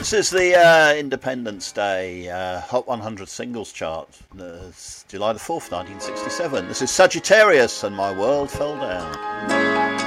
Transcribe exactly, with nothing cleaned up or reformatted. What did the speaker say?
This is the uh, Independence Day uh, Hot one hundred Singles Chart. Uh, July the fourth, nineteen sixty-seven. This is Sagittarius and My World Fell Down.